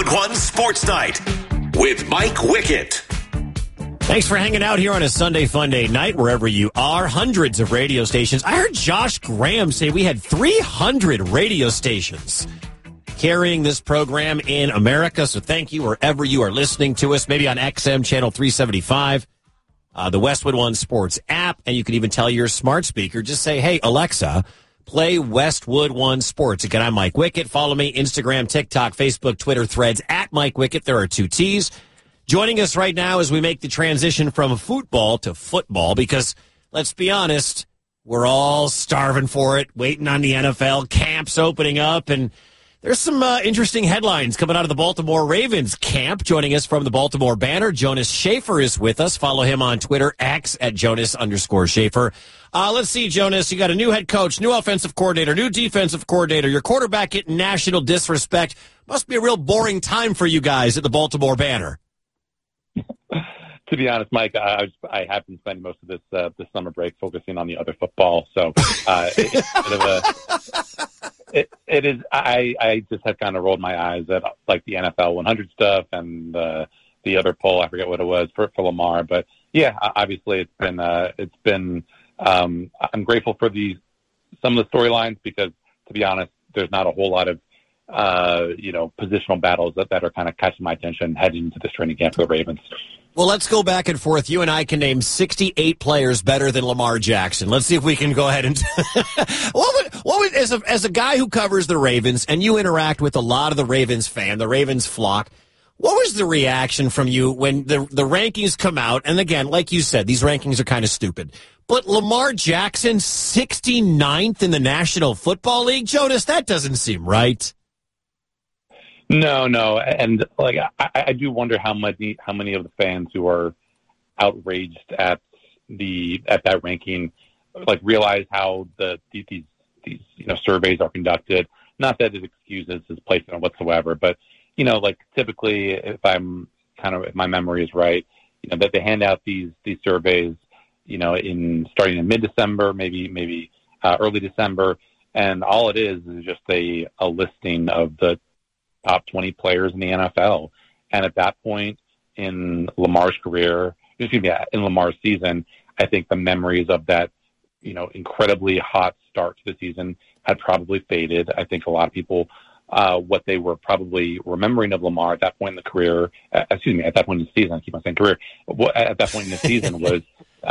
Westwood One Sports Night with Mike Wickett. Thanks for hanging out here on a Sunday Funday night, wherever you are. Hundreds of radio stations. I heard Josh Graham say we had 300 radio stations carrying this program in America. So thank you wherever you are listening to us, maybe on XM Channel 375, the Westwood One Sports app, and you can even tell your smart speaker, just say, hey, Alexa, play Westwood One Sports. Again, I'm Mike Wickett. Follow me, Instagram, TikTok, Facebook, Twitter, Threads, at Mike Wickett. There are 2 T's. Joining us right now as we make the transition from football to football, because let's be honest, we're all starving for it, waiting on the NFL camps opening up, and there's some interesting headlines coming out of the Baltimore Ravens camp. Joining us from the Baltimore Banner, Jonas Shaffer is with us. Follow him on Twitter, X at Jonas_Shaffer. Let's see, Jonas, you got a new head coach, new offensive coordinator, new defensive coordinator. Your quarterback getting national disrespect. Must be a real boring time for you guys at the Baltimore Banner. To be honest, Mike, I have been spending most of this summer break focusing on the other football. So it is. I just have kind of rolled my eyes at like the NFL 100 stuff and the other poll. I forget what it was for Lamar, but yeah, obviously it's been. I'm grateful for some of the storylines because, to be honest, there's not a whole lot of positional battles that are kind of catching my attention heading into this training camp for the Ravens. Well, let's go back and forth. You and I can name 68 players better than Lamar Jackson. Let's see if we can go ahead and what would as a guy who covers the Ravens and you interact with a lot of the Ravens the Ravens flock, what was the reaction from you when the rankings come out? And again, like you said, these rankings are kind of stupid. But Lamar Jackson, 69th in the National Football League? Jonas, that doesn't seem right. No, and like I do wonder how many of the fans who are outraged at that ranking like realize how these surveys are conducted. Not that it excuses his placement whatsoever, but like typically, if my memory is right, that they hand out these surveys, starting in mid-December, maybe early December, and all it is just a listing of the top 20 players in the NFL. And at that point in Lamar's in Lamar's season, I think the memories of that, incredibly hot start to the season had probably faded. I think a lot of people, what they were probably remembering of Lamar at that point in the career, at that point in the season, I keep on saying career, at that point in the season was,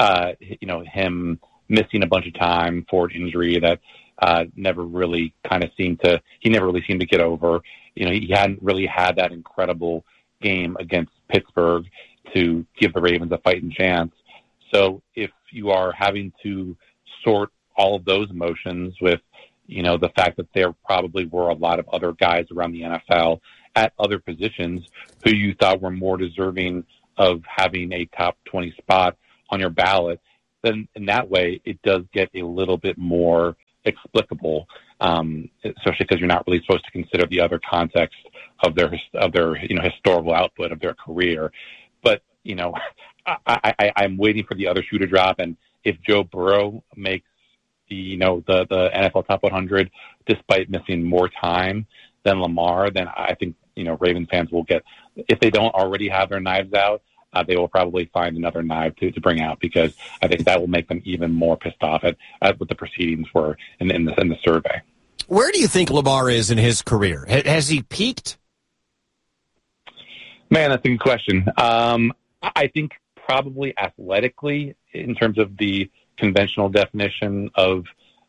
him missing a bunch of time for an injury that never really seemed to get over. He hadn't really had that incredible game against Pittsburgh to give the Ravens a fighting chance. So if you are having to sort all of those emotions with, the fact that there probably were a lot of other guys around the NFL at other positions who you thought were more deserving of having a top 20 spot on your ballot, then in that way it does get a little bit more explicable, especially because you're not really supposed to consider the other context of their historical output of their career. But I'm waiting for the other shoe to drop, and if Joe Burrow makes the NFL top 100 despite missing more time than Lamar, then I think Ravens fans will get, if they don't already have their knives out, they will probably find another knife to bring out, because I think that will make them even more pissed off at what the proceedings were in the survey. Where do you think Lamar is in his career? Has he peaked? Man, that's a good question. I think probably athletically, in terms of the conventional definition of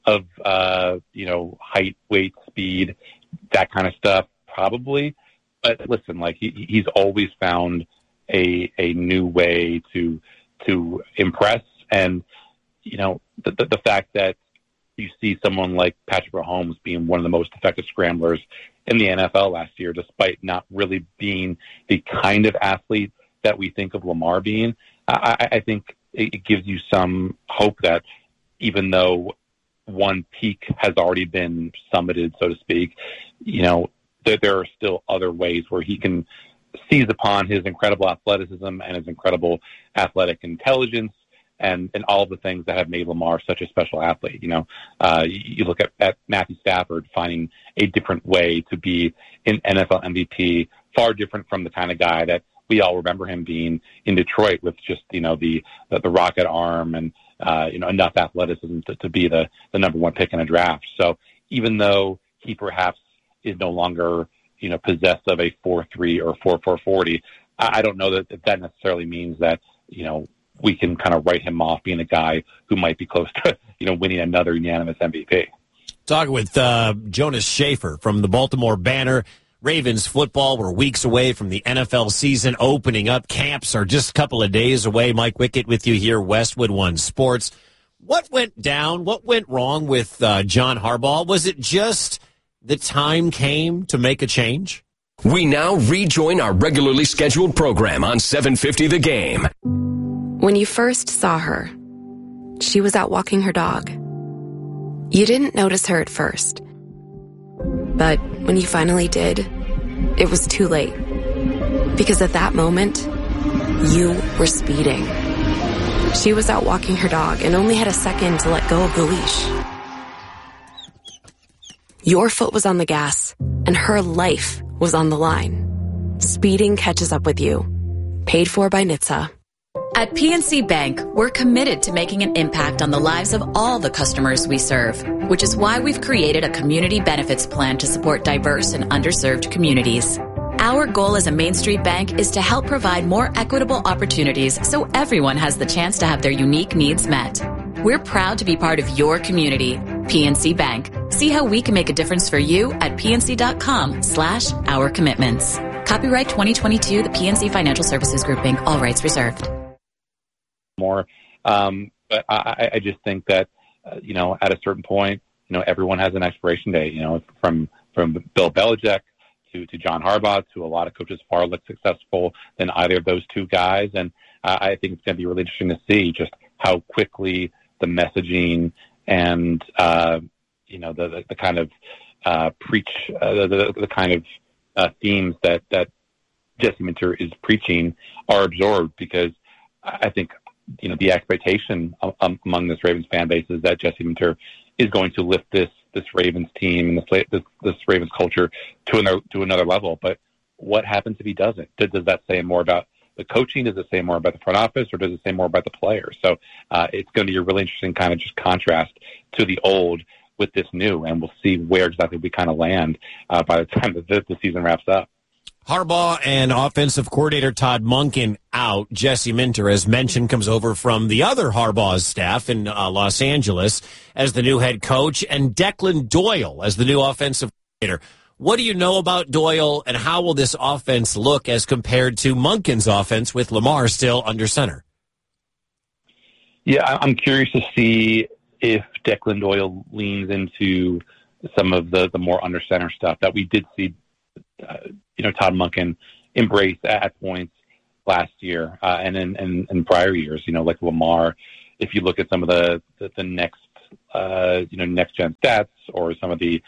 height, weight, speed, that kind of stuff, probably. But listen, like he's always found a new way to impress, and the fact that you see someone like Patrick Mahomes being one of the most effective scramblers in the NFL last year, despite not really being the kind of athlete that we think of Lamar being, I think it gives you some hope that even though one peak has already been summited, so to speak, that there are still other ways where he can seize upon his incredible athleticism and his incredible athletic intelligence and all the things that have made Lamar such a special athlete. You look at Matthew Stafford finding a different way to be an NFL MVP far different from the kind of guy that we all remember him being in Detroit, with just, the rocket arm and, enough athleticism to be the number one pick in a draft. So even though he perhaps is no longer, possessed of a 4.3 or 4.4 40, I don't know that necessarily means that, we can kind of write him off being a guy who might be close to, winning another unanimous MVP. Talking with Jonas Shaffer from the Baltimore Banner. Ravens football, we're weeks away from the NFL season opening up. Camps are just a couple of days away. Mike Wickett with you here, Westwood One Sports. What went down? What went wrong with John Harbaugh? Was it just the time came to make a change? We now rejoin our regularly scheduled program on 750 The Game. When you first saw her, she was out walking her dog. You didn't notice her at first. But when you finally did, it was too late. Because at that moment, you were speeding. She was out walking her dog and only had a second to let go of the leash. Your foot was on the gas, and her life was on the line. Speeding catches up with you. Paid for by NHTSA. At PNC Bank, we're committed to making an impact on the lives of all the customers we serve, which is why we've created a community benefits plan to support diverse and underserved communities. Our goal as a Main Street bank is to help provide more equitable opportunities so everyone has the chance to have their unique needs met. We're proud to be part of your community. PNC Bank. See how we can make a difference for you at pnc.com/our commitments. Copyright 2022, the PNC Financial Services Group, Inc., all rights reserved. More. But I just think that, at a certain point, everyone has an expiration date, from Bill Belichick to John Harbaugh to a lot of coaches far less successful than either of those two guys. And I think it's going to be really interesting to see just how quickly the messaging and, the kind of the kind of themes that Jesse Minter is preaching are absorbed, because I think, the expectation among this Ravens fan base is that Jesse Minter is going to lift this Ravens team and this Ravens culture to another level. But what happens if he doesn't? Does that say more about the coaching? Does it say more about the front office, or does it say more about the players? So it's going to be a really interesting kind of just contrast to the old with this new, and we'll see where exactly we kind of land by the time that the season wraps up. Harbaugh and offensive coordinator Todd Monken out. Jesse Minter, as mentioned, comes over from the other Harbaugh's staff in Los Angeles as the new head coach, and Declan Doyle as the new offensive coordinator. What do you know about Doyle, and how will this offense look as compared to Monken's offense with Lamar still under center? Yeah, I'm curious to see if Declan Doyle leans into some of the more under center stuff that we did see Todd Monken embrace at points last year and in prior years, like Lamar. If you look at some of the next gen stats, or some of the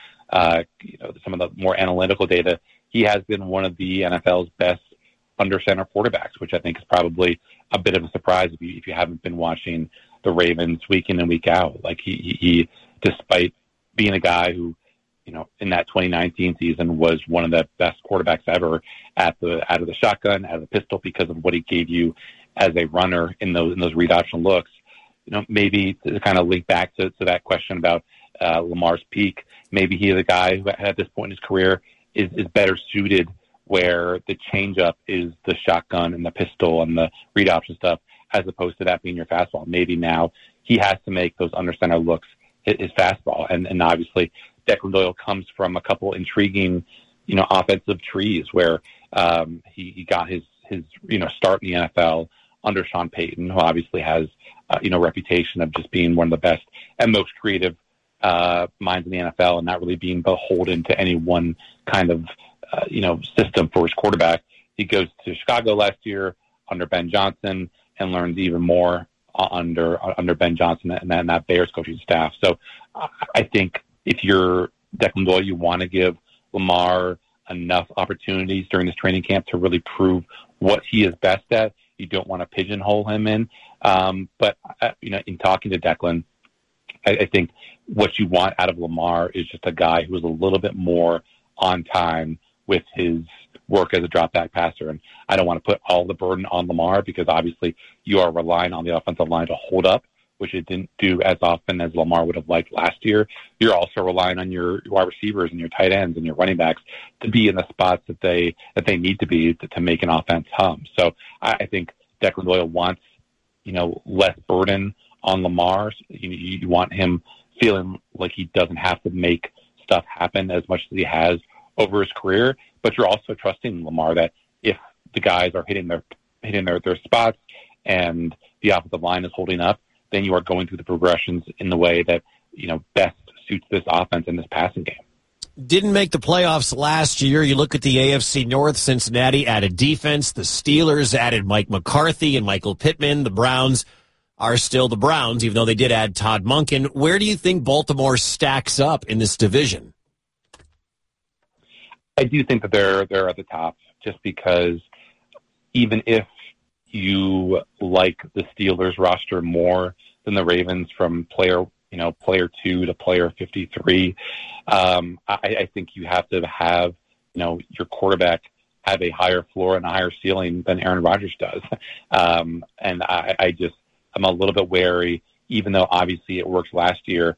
more analytical data, he has been one of the NFL's best under center quarterbacks, which I think is probably a bit of a surprise if you haven't been watching the Ravens week in and week out. Like he despite being a guy who, in that 2019 season was one of the best quarterbacks ever out of the shotgun, out of the pistol, because of what he gave you as a runner in those read option looks. Maybe to kind of link back to that question about Lamar's peak, maybe he is a guy who at this point in his career is better suited where the changeup is the shotgun and the pistol and the read option stuff, as opposed to that being your fastball. Maybe now he has to make those under center looks his fastball. And obviously Declan Doyle comes from a couple intriguing, offensive trees where he got his start in the NFL under Sean Payton, who obviously has reputation of just being one of the best and most creative minds in the NFL, and not really being beholden to any one kind of system for his quarterback. He goes to Chicago last year under Ben Johnson and learns even more under Ben Johnson and that Bears coaching staff. So I think if you're Declan Doyle, you want to give Lamar enough opportunities during this training camp to really prove what he is best at. You don't want to pigeonhole him in. But in talking to Declan, I think what you want out of Lamar is just a guy who is a little bit more on time with his work as a drop back passer. And I don't want to put all the burden on Lamar because obviously you are relying on the offensive line to hold up, which it didn't do as often as Lamar would have liked last year. You're also relying on your wide receivers and your tight ends and your running backs to be in the spots that they need to be to make an offense hum. So I think Declan Doyle wants, less burden on Lamar. You want him feeling like he doesn't have to make stuff happen as much as he has over his career, but you're also trusting Lamar that if the guys are hitting their spots and the offensive line is holding up, then you are going through the progressions in the way that, best suits this offense in this passing game. Didn't make the playoffs last year. You look at the AFC North, Cincinnati added defense. The Steelers added Mike McCarthy and Michael Pittman. The Browns are still the Browns, even though they did add Todd Monken. Where do you think Baltimore stacks up in this division? I do think that they're at the top just because even if you like the Steelers roster more than the Ravens from player 2 to player 53, I think you have to have, your quarterback have a higher floor and a higher ceiling than Aaron Rodgers does. And I'm a little bit wary, even though obviously it worked last year.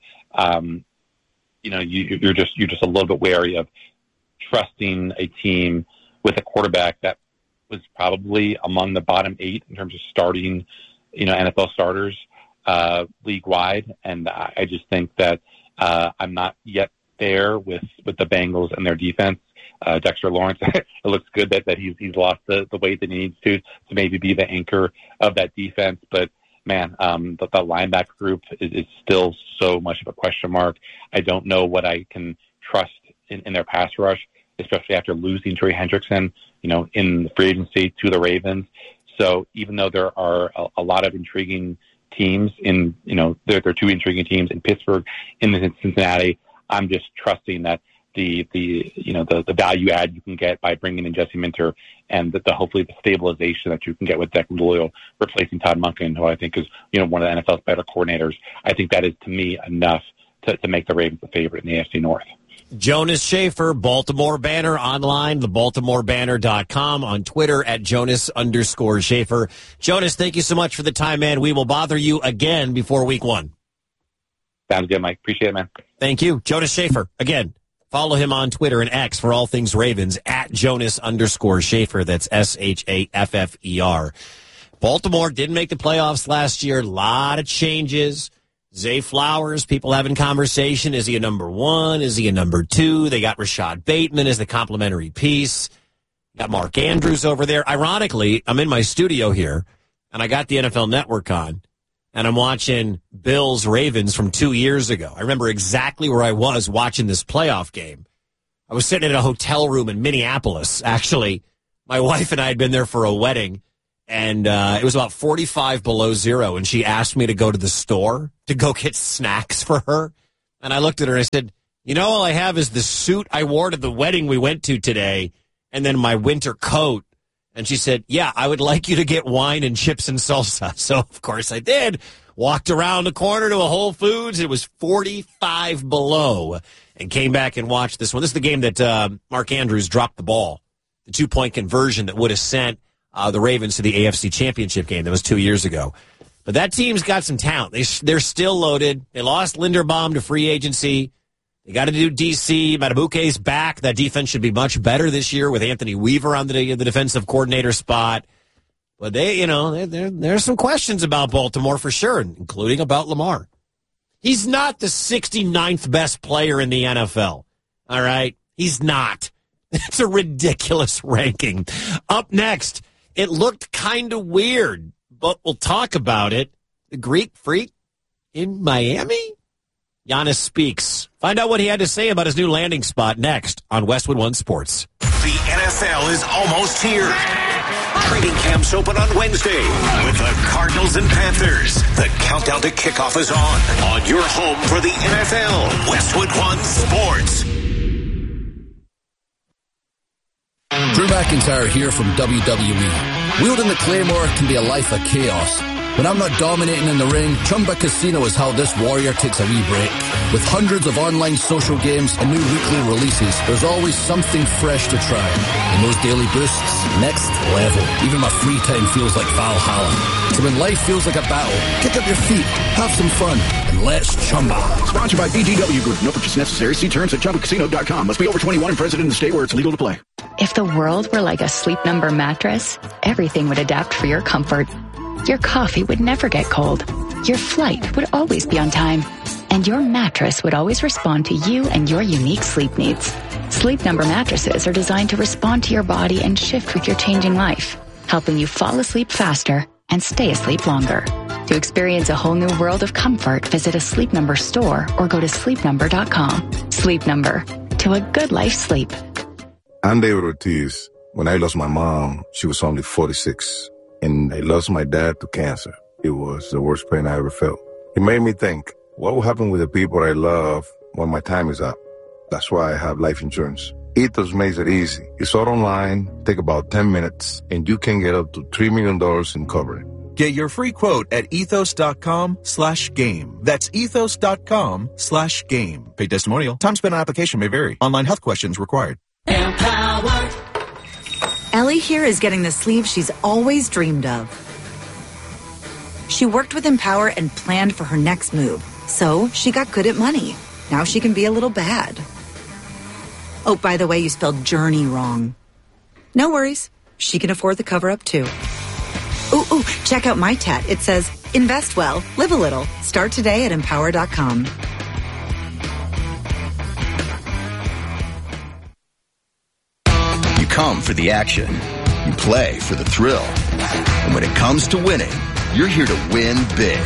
You're just a little bit wary of trusting a team with a quarterback that was probably among the bottom 8 in terms of starting, NFL starters league wide. And I just think that I'm not yet there with the Bengals and their defense. Dexter Lawrence, it looks good that he's lost the weight that he needs to maybe be the anchor of that defense. But man, the linebacker group is still so much of a question mark. I don't know what I can trust in their pass rush, especially after losing Trey Hendrickson, in the free agency to the Ravens. So even though there are a lot of intriguing teams there are 2 intriguing teams in Pittsburgh, in Cincinnati, I'm just trusting that the value add you can get by bringing in Jesse Minter and hopefully the stabilization that you can get with Declan Doyle replacing Todd Monken, who I think is, one of the NFL's better coordinators. I think that is, to me, enough to make the Ravens the favorite in the AFC North. Jonas Shaffer, Baltimore Banner, online, thebaltimorebanner.com, on Twitter at Jonas_Shaffer. Jonas, thank you so much for the time, man. We will bother you again before week 1. Sounds good, Mike. Appreciate it, man. Thank you. Jonas Shaffer, again. Follow him on Twitter and X for all things Ravens at Jonas_Shaffer. That's SHAFFER. Baltimore didn't make the playoffs last year. A lot of changes. Zay Flowers, people having conversation. Is he a number 1? Is he a number 2? They got Rashad Bateman as the complimentary piece. Got Mark Andrews over there. Ironically, I'm in my studio here, and I got the NFL Network on, and I'm watching Bills-Ravens from 2 years ago. I remember exactly where I was watching this playoff game. I was sitting in a hotel room in Minneapolis. Actually, my wife and I had been there for a wedding, and it was about 45 below zero, and she asked me to go to the store to go get snacks for her. And I looked at her and I said, all I have is the suit I wore to the wedding we went to today and then my winter coat. And she said, yeah, I would like you to get wine and chips and salsa. So, of course, I did. Walked around the corner to a Whole Foods. It was 45 below and came back and watched this one. This is the game that Mark Andrews dropped the ball, the 2-point conversion that would have sent the Ravens to the AFC Championship game. That was 2 years ago. But that team's got some talent. They're still loaded. They lost Linderbaum to free agency. They got to do DC. Matabuke's back. That defense should be much better this year with Anthony Weaver on the defensive coordinator spot. But there's some questions about Baltimore for sure, including about Lamar. He's not the 69th best player in the NFL. All right? He's not. It's a ridiculous ranking. Up next, it looked kind of weird, but we'll talk about it. The Greek Freak in Miami? Giannis speaks. Find out what he had to say about his new landing spot next on Westwood One Sports. The NFL is almost here. Training camps open on Wednesday with the Cardinals and Panthers. The countdown to kickoff is on your home for the NFL, Westwood One Sports. Drew McIntyre here from WWE. Wielding the Claymore can be a life of chaos. When I'm not dominating in the ring, Chumba Casino is how this warrior takes a wee break. With hundreds of online social games and new weekly releases, there's always something fresh to try. And those daily boosts, next level. Even my free time feels like Valhalla. So when life feels like a battle, kick up your feet, have some fun, and let's Chumba. Sponsored by BGW Group. No purchase necessary. See terms at ChumbaCasino.com. Must be over 21 and present in the state where it's legal to play. If the world were like a Sleep Number mattress, everything would adapt for your comfort. Your coffee would never get cold. Your flight would always be on time. And your mattress would always respond to you and your unique sleep needs. Sleep Number mattresses are designed to respond to your body and shift with your changing life, helping you fall asleep faster and stay asleep longer. To experience a whole new world of comfort, visit a Sleep Number store or go to sleepnumber.com. Sleep Number. To a good life sleep. I'm David Ortiz. When I lost my mom, she was only 46. And I lost my dad to cancer. It was the worst pain I ever felt. It made me think, what will happen with the people I love when my time is up? That's why I have life insurance. Ethos makes it easy. It's all online, take about 10 minutes, and you can get up to $3 million in coverage. Get your free quote at ethos.com/game. That's ethos.com/game. Paid testimonial. Time spent on application may vary. Online health questions required. Empower. Ellie here is getting the sleeve she's always dreamed of. She worked with Empower and planned for her next move. So she got good at money. Now she can be a little bad. Oh, by the way, you spelled journey wrong. No worries. She can afford the cover-up too. Ooh, check out my tat. It says, invest well, live a little. Start today at empower.com. You come for the action. You play for the thrill. And when it comes to winning, you're here to win big.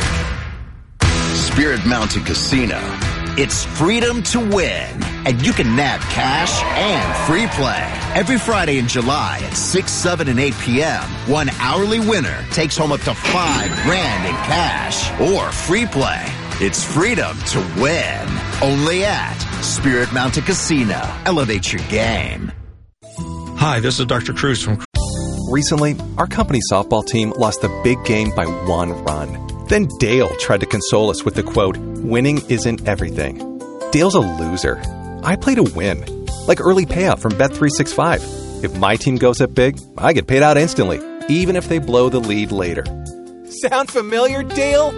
Spirit Mountain Casino. It's freedom to win. And you can nab cash and free play. Every Friday in July at 6, 7, and 8 p.m., one hourly winner takes home up to $5,000 in cash or free play. It's freedom to win. Only at Spirit Mountain Casino. Elevate your game. Hi, this is Dr. Cruz from... Recently, our company softball team lost a big game by 1 run. Then Dale tried to console us with the quote, winning isn't everything. Dale's a loser. I play to win. Like early payout from Bet365. If my team goes up big, I get paid out instantly, even if they blow the lead later. Sound familiar, Dale?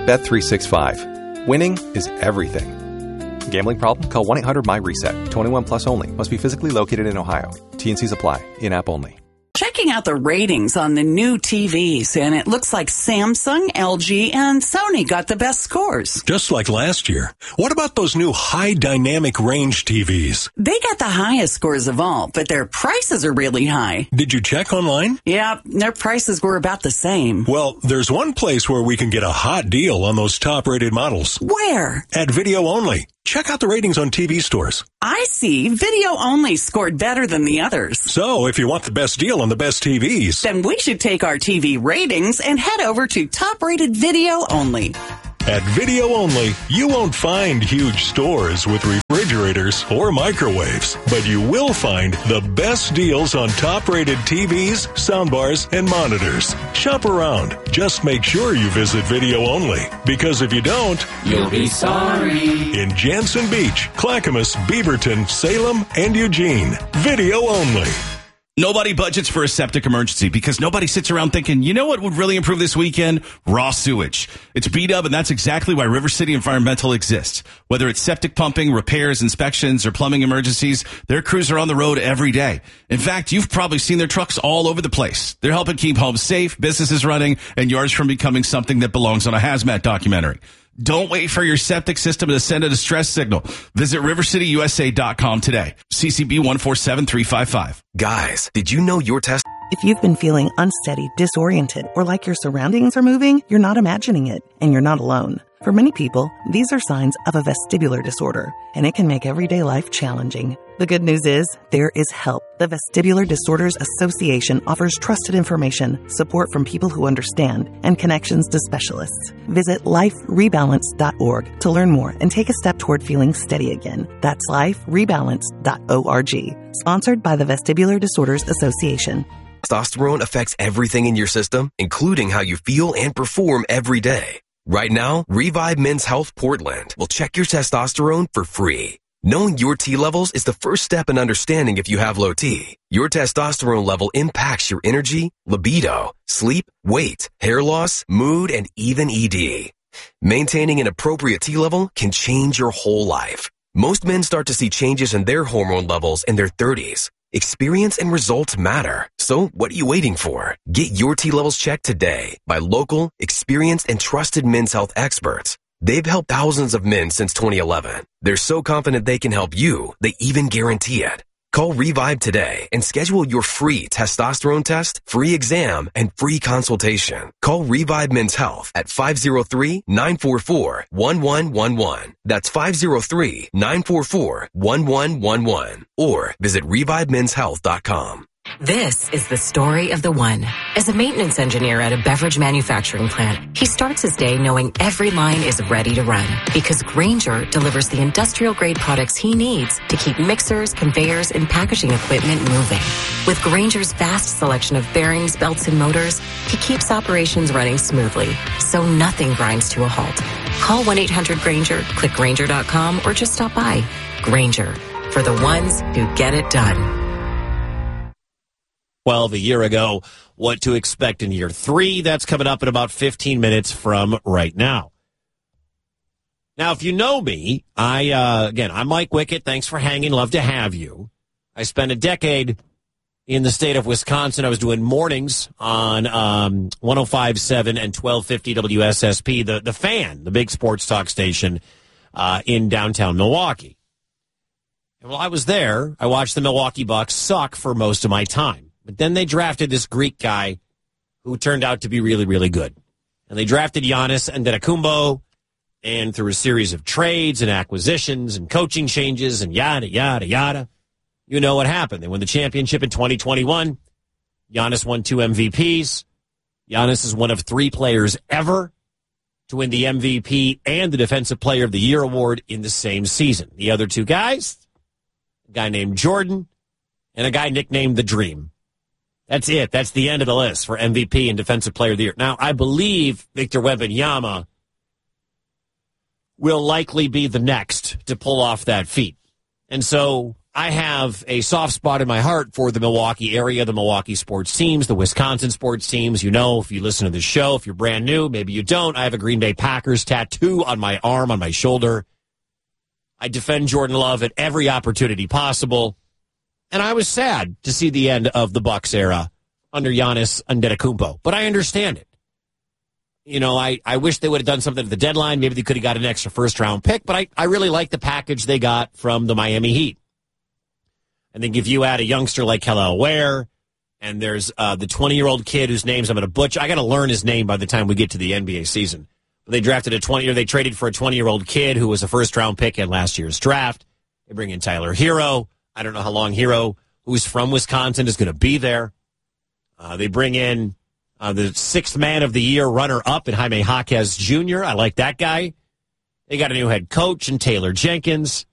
Bet365. Winning is everything. Gambling problem? Call 1-800-MY-RESET. 21 plus only. Must be physically located in Ohio. T&Cs apply. In-app only. Checking out the ratings on the new TVs, and it looks like Samsung, LG, and Sony got the best scores. Just like last year. What about those new high dynamic range TVs? They got the highest scores of all, but their prices are really high. Did you check online? Yeah, their prices were about the same. Well, there's one place where we can get a hot deal on those top-rated models. Where? At Video Only. Check out the ratings on TV stores. I see. Video Only scored better than the others. So, if you want the best deal on the best TVs, then we should take our TV ratings and head over to top-rated Video Only. At Video Only, you won't find huge stores with refrigerators or microwaves, but you will find the best deals on top-rated TVs, soundbars, and monitors. Shop around. Just make sure you visit Video Only, because if you don't, you'll be sorry. In Jansen Beach, Clackamas, Beaverton, Salem, and Eugene, Video Only. Nobody budgets for a septic emergency because nobody sits around thinking, you know what would really improve this weekend? Raw sewage. It's beat up, and that's exactly why River City Environmental exists. Whether it's septic pumping, repairs, inspections, or plumbing emergencies, their crews are on the road every day. In fact, you've probably seen their trucks all over the place. They're helping keep homes safe, businesses running, and yards from becoming something that belongs on a hazmat documentary. Don't wait for your septic system to send a distress signal. Visit rivercityusa.com today. CCB 147355. Guys, did you know your test... If you've been feeling unsteady, disoriented, or like your surroundings are moving, you're not imagining it, and you're not alone. For many people, these are signs of a vestibular disorder, and it can make everyday life challenging. The good news is, there is help. The Vestibular Disorders Association offers trusted information, support from people who understand, and connections to specialists. Visit liferebalance.org to learn more and take a step toward feeling steady again. That's liferebalance.org. Sponsored by the Vestibular Disorders Association. Testosterone affects everything in your system, including how you feel and perform every day. Right now, Revive Men's Health Portland will check your testosterone for free. Knowing your T levels is the first step in understanding if you have low T. Your testosterone level impacts your energy, libido, sleep, weight, hair loss, mood, and even ED. Maintaining an appropriate T level can change your whole life. Most men start to see changes in their hormone levels in their 30s. Experience and results matter. So what are you waiting for? Get your T levels checked today by local, experienced, and trusted men's health experts. They've helped thousands of men since 2011. They're so confident they can help you, they even guarantee it. Call Revive today and schedule your free testosterone test, free exam, and free consultation. Call Revive Men's Health at 503-944-1111. That's 503-944-1111. Or visit ReviveMen'sHealth.com. This is the story of the one. As a maintenance engineer at a beverage manufacturing plant, he starts his day knowing every line is ready to run because Grainger delivers the industrial-grade products he needs to keep mixers, conveyors, and packaging equipment moving. With Grainger's vast selection of bearings, belts, and motors, he keeps operations running smoothly, so nothing grinds to a halt. Call 1-800-GRAINGER, click Grainger.com, or just stop by. Grainger, for the ones who get it done. 12 a year ago, what to expect in year 3. That's coming up in about 15 minutes from right now. Now, if you know me, I'm Mike Wickett. Thanks for hanging. Love to have you. I spent a decade in the state of Wisconsin. I was doing mornings on 105.7 and 1250 WSSP, the Fan, the big sports talk station in downtown Milwaukee. And while I was there, I watched the Milwaukee Bucks suck for most of my time. But then they drafted this Greek guy who turned out to be really, really good. And they drafted Giannis Antetokounmpo, and through a series of trades and acquisitions and coaching changes and yada, yada, yada, you know what happened. They won the championship in 2021. Giannis won 2 MVPs. Giannis is one of 3 players ever to win the MVP and the Defensive Player of the Year award in the same season. The other 2 guys, a guy named Jordan and a guy nicknamed The Dream. That's it. That's the end of the list for MVP and Defensive Player of the Year. Now, I believe Victor Wembanyama will likely be the next to pull off that feat. And so I have a soft spot in my heart for the Milwaukee area, the Milwaukee sports teams, the Wisconsin sports teams. You know, if you listen to the show, if you're brand new, maybe you don't. I have a Green Bay Packers tattoo on my arm, on my shoulder. I defend Jordan Love at every opportunity possible. And I was sad to see the end of the Bucks era under Giannis Antetokounmpo. But I understand it. You know, I wish they would have done something at the deadline. Maybe they could have got an extra first-round pick. But I really like the package they got from the Miami Heat. I think if you add a youngster like Kel'el Ware, and there's the 20-year-old kid whose names I'm going to butcher. I got to learn his name by the time we get to the NBA season. But they drafted they traded for a 20-year-old kid who was a first-round pick in last year's draft. They bring in Tyler Hero. I don't know how long Hero, who's from Wisconsin, is going to be there. They bring in the 6th man of the year runner-up in Jaime Jaquez Jr. I like that guy. They got a new head coach in Taylor Jenkins.